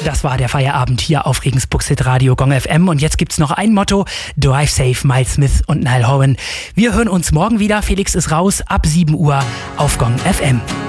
Das war der Feierabend hier auf Regensburg Hit Radio Gong FM. Und jetzt gibt's noch ein Motto: Drive Safe, Miles Smith und Niall Horan. Wir hören uns morgen wieder. Felix ist raus ab 7 Uhr auf Gong FM.